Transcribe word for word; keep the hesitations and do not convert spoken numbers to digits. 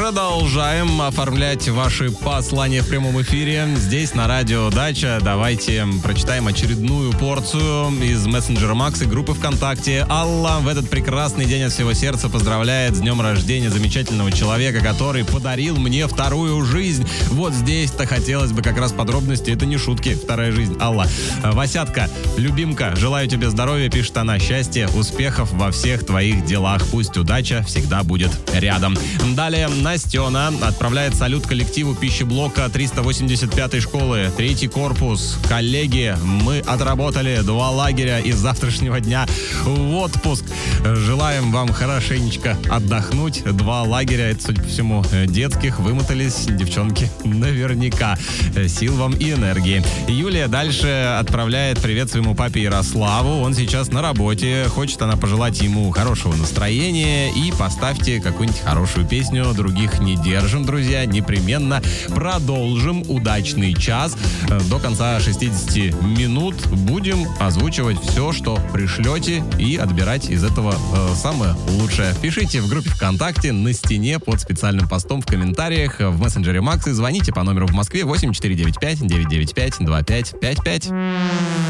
Продолжаем оформлять ваши послания в прямом эфире. Здесь на радио Дача. Давайте прочитаем очередную порцию из мессенджера Макс и группы ВКонтакте. Алла в этот прекрасный день от всего сердца поздравляет с днем рождения замечательного человека, который подарил мне вторую жизнь. Вот здесь-то хотелось бы как раз подробности. Это не шутки, вторая жизнь. Алла. Васятка, любимка, желаю тебе здоровья, пишет она, счастья, успехов во всех твоих делах. Пусть удача всегда будет рядом. Далее Настена отправляет салют коллективу пищеблока триста восемьдесят пятой школы. Третий корпус. Коллеги, мы отработали два лагеря и с завтрашнего дня в отпуск. Желаем вам хорошенечко отдохнуть. Два лагеря, это, судя по всему, детских. Вымотались девчонки наверняка. Сил вам и энергии. Юлия дальше отправляет привет своему папе Ярославу. Он сейчас на работе. Хочет она пожелать ему хорошего настроения. И поставьте какую-нибудь хорошую песню. Других не держим, друзья. Непременно продолжим удачный час. До конца шестидесяти минут будем озвучивать все, что пришлете, и отбирать из этого э, самое лучшее. Пишите в группе ВКонтакте, на стене, под специальным постом в комментариях, в мессенджере Макс, и звоните по номеру в Москве восемь четыре девять пять девять девять пять два пять пять пять.